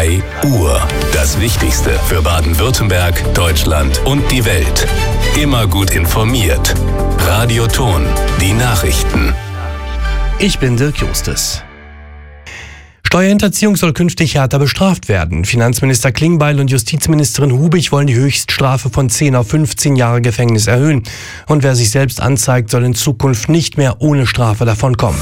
3 Uhr. Das Wichtigste für Baden-Württemberg, Deutschland und die Welt. Immer gut informiert. Radio Ton, die Nachrichten. Ich bin Dirk Justus. Steuerhinterziehung soll künftig härter bestraft werden. Finanzminister Klingbeil und Justizministerin Hubig wollen die Höchststrafe von 10 auf 15 Jahre Gefängnis erhöhen. Und wer sich selbst anzeigt, soll in Zukunft nicht mehr ohne Strafe davonkommen.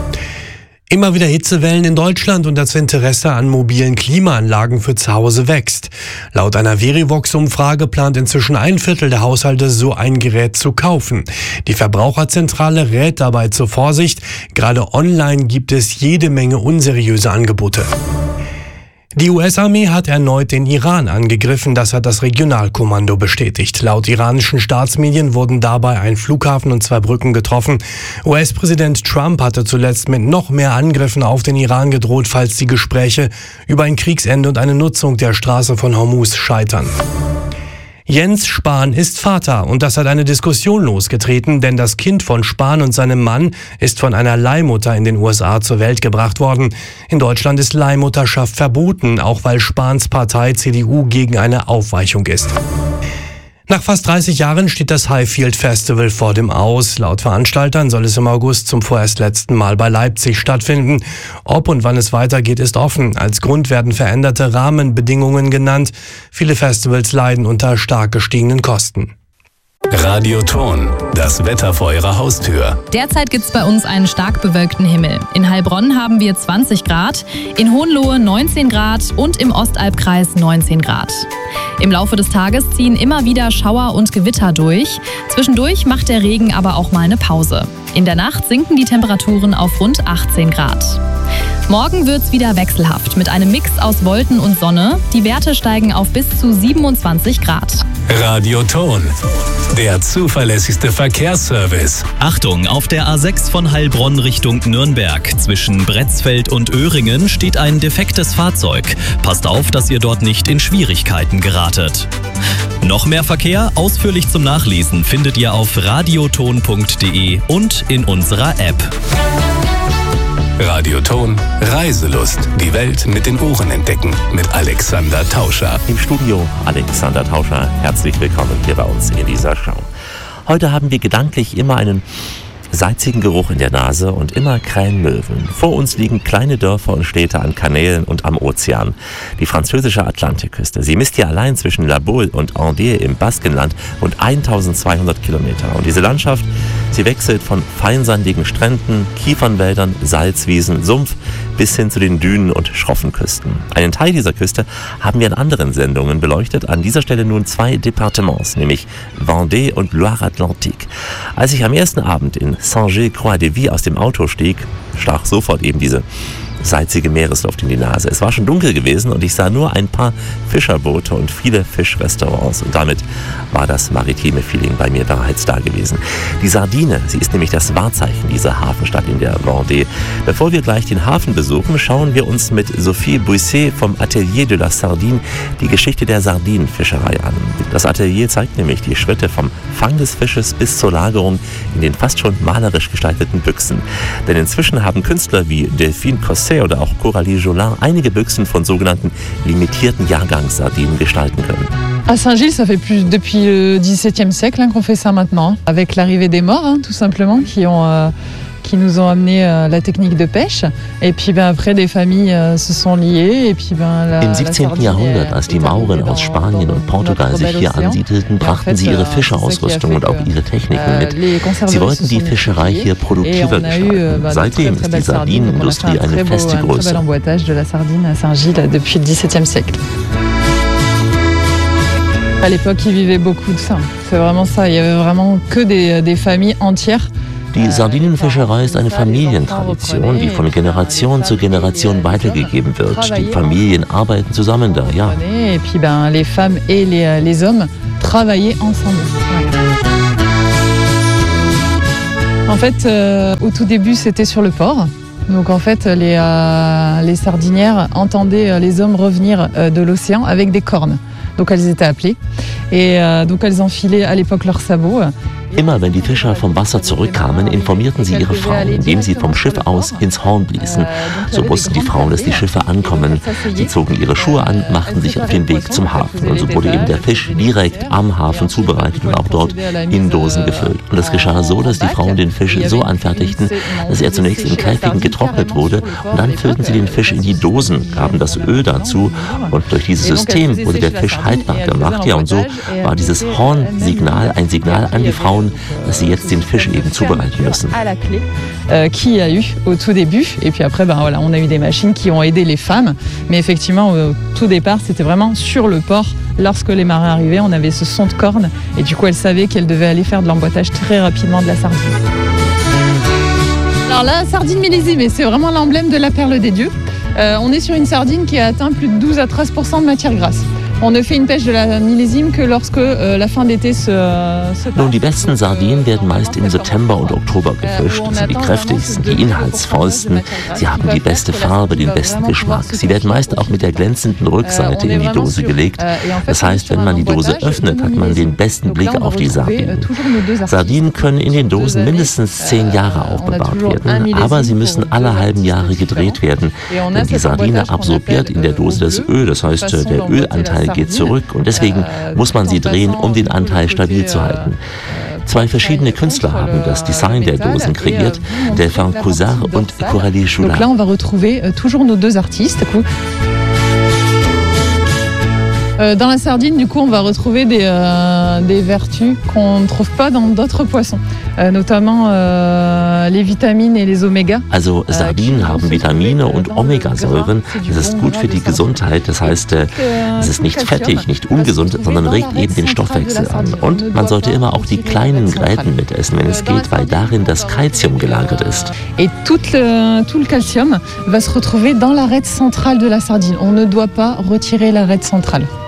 Immer wieder Hitzewellen in Deutschland und das Interesse an mobilen Klimaanlagen für zu Hause wächst. Laut einer Verivox-Umfrage plant inzwischen 1/4 der Haushalte, so ein Gerät zu kaufen. Die Verbraucherzentrale rät dabei zur Vorsicht. Gerade online gibt es jede Menge unseriöse Angebote. Die US-Armee hat erneut den Iran angegriffen, das hat das Regionalkommando bestätigt. Laut iranischen Staatsmedien wurden dabei ein Flughafen und 2 Brücken getroffen. US-Präsident Trump hatte zuletzt mit noch mehr Angriffen auf den Iran gedroht, falls die Gespräche über ein Kriegsende und eine Nutzung der Straße von Hormuz scheitern. Jens Spahn ist Vater und das hat eine Diskussion losgetreten, denn das Kind von Spahn und seinem Mann ist von einer Leihmutter in den USA zur Welt gebracht worden. In Deutschland ist Leihmutterschaft verboten, auch weil Spahns Partei CDU gegen eine Aufweichung ist. Nach fast 30 Jahren steht das Highfield Festival vor dem Aus. Laut Veranstaltern soll es im August zum vorerst letzten Mal bei Leipzig stattfinden. Ob und wann es weitergeht, ist offen. Als Grund werden veränderte Rahmenbedingungen genannt. Viele Festivals leiden unter stark gestiegenen Kosten. Radio Ton, das Wetter vor Ihrer Haustür. Derzeit gibt's bei uns einen stark bewölkten Himmel. In Heilbronn haben wir 20 Grad, in Hohenlohe 19 Grad und im Ostalbkreis 19 Grad. Im Laufe des Tages ziehen immer wieder Schauer und Gewitter durch. Zwischendurch macht der Regen aber auch mal eine Pause. In der Nacht sinken die Temperaturen auf rund 18 Grad. Morgen wird's wieder wechselhaft mit einem Mix aus Wolken und Sonne. Die Werte steigen auf bis zu 27 Grad. Radio Ton, der zuverlässigste Verkehrsservice. Achtung, auf der A6 von Heilbronn Richtung Nürnberg. Zwischen Bretzfeld und Öhringen steht ein defektes Fahrzeug. Passt auf, dass ihr dort nicht in Schwierigkeiten geratet. Noch mehr Verkehr, ausführlich zum Nachlesen, findet ihr auf radioton.de und in unserer App. Radio Ton, Reiselust. Die Welt mit den Ohren entdecken. Mit Alexander Tauscher. Im Studio Alexander Tauscher. Herzlich willkommen hier bei uns in dieser Show. Heute haben wir gedanklich immer einen salzigen Geruch in der Nase und immer Krähenmöwen. Vor uns liegen kleine Dörfer und Städte an Kanälen und am Ozean. Die französische Atlantikküste. Sie misst ja allein zwischen La Baule und Andée im Baskenland rund 1200 Kilometer. Und diese Landschaft, sie wechselt von feinsandigen Stränden, Kiefernwäldern, Salzwiesen, Sumpf bis hin zu den Dünen und schroffen Küsten. Einen Teil dieser Küste haben wir in anderen Sendungen beleuchtet. An dieser Stelle nun 2 Departements, nämlich Vendée und Loire-Atlantique. Als ich am ersten Abend in Saint-Gé-Croix-de-Vie aus dem Auto stieg, stach sofort eben diese salzige Meeresluft in die Nase. Es war schon dunkel gewesen und ich sah nur ein paar Fischerboote und viele Fischrestaurants. Und damit war das maritime Feeling bei mir bereits da gewesen. Die Sardine, sie ist nämlich das Wahrzeichen dieser Hafenstadt in der Vendée. Bevor wir gleich den Hafen besuchen, schauen wir uns mit Sophie Buisset vom Atelier de la Sardine die Geschichte der Sardinenfischerei an. Das Atelier zeigt nämlich die Schritte vom Fang des Fisches bis zur Lagerung in den fast schon malerisch gestalteten Büchsen. Denn inzwischen haben Künstler wie Delphine Cosset oder auch Coralie Jolin einige Büchsen von sogenannten limitierten Jahrgangssardinen gestalten können. À Saint-Gilles, ça fait depuis le XVIIe siècle qu'on fait ça maintenant, avec l'arrivée des Maures, tout simplement, qui nous ont amené la technique de pêche. Et puis après, des familles se sont liées. Et puis, Im 17. Jahrhundert, als die Mauren aus Spanien und Portugal sich hier ansiedelten, brachten sie ihre Fischerausrüstung und auch ihre Techniken mit. Sie wollten die Fischerei hier produktiver gestalten. Seitdem ist die Sardinenindustrie eine feste Größe. À l'époque, ils vivaient beaucoup de ça. C'est vraiment ça. Il y avait vraiment que des familles entières. Die Sardinenfischerei ist eine Familientradition, die von Generation zu Generation weitergegeben wird. Die Familien arbeiten zusammen da, ja. Et puis les femmes et les hommes travaillaient ensemble. En fait, au tout début, c'était sur le port. Donc en fait, les sardinières entendaient les hommes revenir de l'océan avec des cornes. Donc elles étaient appelées. Et donc elles enfilaient à l'époque leurs sabots. Immer wenn die Fischer vom Wasser zurückkamen, informierten sie ihre Frauen, indem sie vom Schiff aus ins Horn bliesen. So wussten die Frauen, dass die Schiffe ankommen. Sie zogen ihre Schuhe an, machten sich auf den Weg zum Hafen. Und so wurde eben der Fisch direkt am Hafen zubereitet und auch dort in Dosen gefüllt. Und das geschah so, dass die Frauen den Fisch so anfertigten, dass er zunächst in Käfigen getrocknet wurde und dann füllten sie den Fisch in die Dosen, gaben das Öl dazu und durch dieses System wurde der Fisch haltbar gemacht. Ja, und so war dieses Hornsignal ein Signal an die Frauen, dass sie jetzt den Fisch eben zubereiten müssen. Qui a eu au tout début et puis après voilà, on a eu des machines qui ont aidé les femmes, mais effectivement au tout départ c'était vraiment sur le port. Lorsque les marins arrivaient, on avait ce son de corne et du coup elles savaient qu'elles devaient aller faire de l'emboîtage très rapidement de la sardine. Alors la sardine millésimée, c'est vraiment l'emblème de la perle des dieux. On est sur une sardine qui a atteint plus de 12 à 13% de matière grasse. On ne fait une pêche de la Millésime que lorsque la fin d'été se Nun, die besten Sardinen werden meist im September und Oktober gefischt. Das sind die kräftigsten, die inhaltsvollsten. Sie haben die beste Farbe, den besten Geschmack. Sie werden meist auch mit der glänzenden Rückseite in die Dose gelegt. Das heißt, wenn man die Dose öffnet, hat man den besten Blick auf die Sardinen. Sardinen können in den Dosen mindestens 10 Jahre aufbewahrt werden, aber sie müssen alle halben Jahre gedreht werden, denn die Sardine absorbiert in der Dose das Öl. Das heißt, der Ölanteil geht zurück und deswegen muss man sie drehen, um den Anteil stabil zu halten. 2 verschiedene Künstler haben das Design der Dosen kreiert, Delphin Coussard und Coralie Joulard. Donc là, on va retrouver toujours nos 2 artistes. Dans la sardine, du coup, on va retrouver des vertus qu'on ne trouve pas dans d'autres poissons, notamment les vitamines et les Oméga. Also Sardinen haben Vitamine und Omegasäuren. Das ist gut für die Gesundheit. Das heißt, es ist nicht fettig, nicht ungesund, sondern regt eben den Stoffwechsel an. Und man sollte immer auch die kleinen Gräten mitessen, wenn es geht, weil darin das Calcium gelagert ist. Et tout le calcium va se retrouver dans l'arête centrale de la sardine. On ne doit pas retirer l'arête centrale.